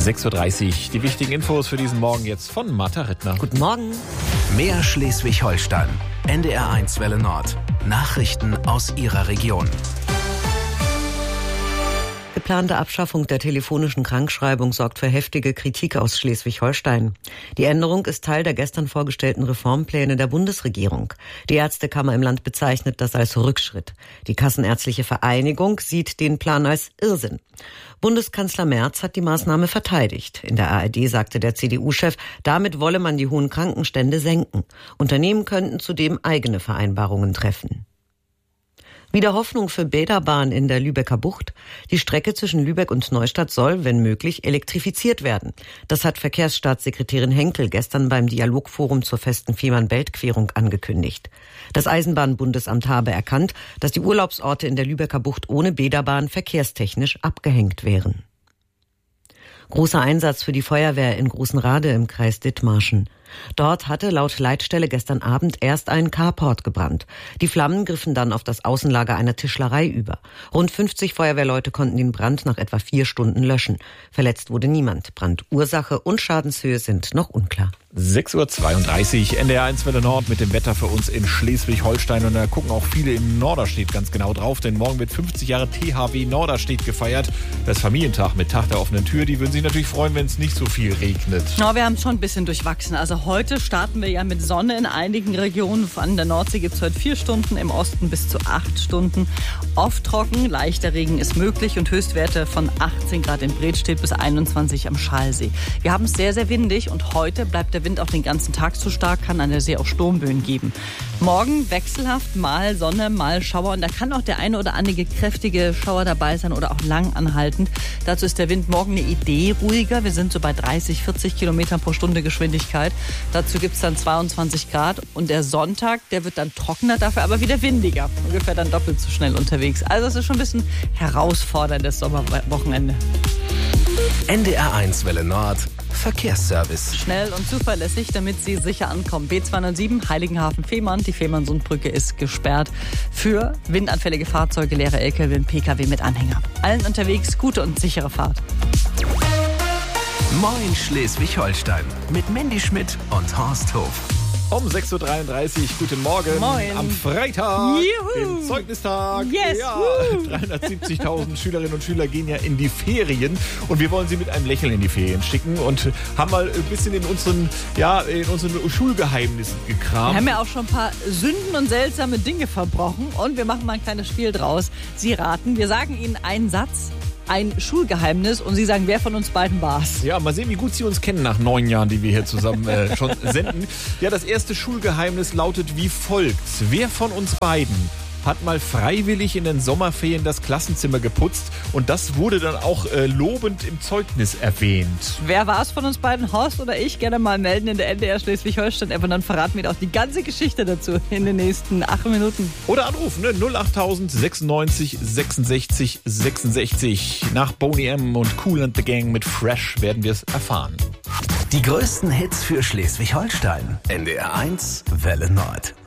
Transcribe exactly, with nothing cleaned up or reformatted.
sechs Uhr dreißig, die wichtigen Infos für diesen Morgen jetzt von Martha Rittner. Guten Morgen. Mehr Schleswig-Holstein. N D R eins Welle Nord. Nachrichten aus Ihrer Region. Geplante Abschaffung der telefonischen Krankschreibung sorgt für heftige Kritik aus Schleswig-Holstein. Die Änderung ist Teil der gestern vorgestellten Reformpläne der Bundesregierung. Die Ärztekammer im Land bezeichnet das als Rückschritt. Die Kassenärztliche Vereinigung sieht den Plan als Irrsinn. Bundeskanzler Merz hat die Maßnahme verteidigt. In der A R D sagte der C D U-Chef, damit wolle man die hohen Krankenstände senken. Unternehmen könnten zudem eigene Vereinbarungen treffen. Wieder Hoffnung für Bäderbahn in der Lübecker Bucht. Die Strecke zwischen Lübeck und Neustadt soll, wenn möglich, elektrifiziert werden. Das hat Verkehrsstaatssekretärin Henkel gestern beim Dialogforum zur festen Fehmarn-Belt-Querung angekündigt. Das Eisenbahnbundesamt habe erkannt, dass die Urlaubsorte in der Lübecker Bucht ohne Bäderbahn verkehrstechnisch abgehängt wären. Großer Einsatz für die Feuerwehr in Großenrade im Kreis Dithmarschen. Dort hatte laut Leitstelle gestern Abend erst ein Carport gebrannt. Die Flammen griffen dann auf das Außenlager einer Tischlerei über. Rund fünfzig Feuerwehrleute konnten den Brand nach etwa vier Stunden löschen. Verletzt wurde niemand. Brandursache und Schadenshöhe sind noch unklar. sechs Uhr zweiunddreißig, N D R eins Welle Nord mit dem Wetter für uns in Schleswig-Holstein. Und da gucken auch viele in Norderstedt ganz genau drauf, denn morgen wird fünfzig Jahre T H W Norderstedt gefeiert. Das Familientag mit Tag der offenen Tür. Die würden sich natürlich freuen, wenn es nicht so viel regnet. Ja, wir haben es schon ein bisschen durchwachsen. Also heute starten wir ja mit Sonne in einigen Regionen. An der Nordsee gibt es heute vier Stunden, im Osten bis zu acht Stunden. Oft trocken, leichter Regen ist möglich und Höchstwerte von achtzehn Grad in Bredstedt bis einundzwanzig am Schalsee. Wir haben es sehr, sehr windig und heute bleibt der Wind auch den ganzen Tag zu stark, kann an der See auch Sturmböen geben. Morgen wechselhaft, mal Sonne, mal Schauer und da kann auch der eine oder andere kräftige Schauer dabei sein oder auch lang anhaltend. Dazu ist der Wind morgen eine Idee ruhiger. Wir sind so bei dreißig, vierzig Kilometern pro Stunde Geschwindigkeit. Dazu gibt es dann zweiundzwanzig Grad und der Sonntag, der wird dann trockener, dafür aber wieder windiger. Ungefähr dann doppelt so schnell unterwegs. Also es ist schon ein bisschen herausforderndes Sommerwochenende. N D R eins Welle Nord. Verkehrsservice. Schnell und zuverlässig, damit Sie sicher ankommen. B zweihundertsieben Heiligenhafen-Fehmarn. Die Fehmarn-Sundbrücke ist gesperrt für windanfällige Fahrzeuge, leere L K W und P K W mit Anhänger. Allen unterwegs gute und sichere Fahrt. Moin Schleswig-Holstein mit Mandy Schmidt und Horst Hof. Um sechs Uhr dreiunddreißig, guten Morgen. Moin. Am Freitag, Juhu. den Zeugnistag. Yes. Ja, dreihundertsiebzigtausend Schülerinnen und Schüler gehen ja in die Ferien und wir wollen sie mit einem Lächeln in die Ferien schicken und haben mal ein bisschen in unseren, ja, in unseren Schulgeheimnissen gekramt. Wir haben ja auch schon ein paar Sünden und seltsame Dinge verbrochen und wir machen mal ein kleines Spiel draus. Sie raten, wir sagen Ihnen einen Satz, ein Schulgeheimnis und Sie sagen, wer von uns beiden war's? Ja, mal sehen, wie gut Sie uns kennen nach neun Jahren, die wir hier zusammen äh, schon senden. Ja, das erste Schulgeheimnis lautet wie folgt. Wer von uns beiden hat mal freiwillig in den Sommerferien das Klassenzimmer geputzt und das wurde dann auch äh, lobend im Zeugnis erwähnt. Wer war es von uns beiden, Horst oder ich? Gerne mal melden in der N D R Schleswig-Holstein-App und dann verraten wir auch die ganze Geschichte dazu in den nächsten acht Minuten. Oder anrufen, ne? null achttausend sechsundneunzig sechsundsechzig sechsundsechzig. Nach Boney M. und Kool and the Gang mit Fresh werden wir es erfahren. Die größten Hits für Schleswig-Holstein. N D R eins Welle Nord.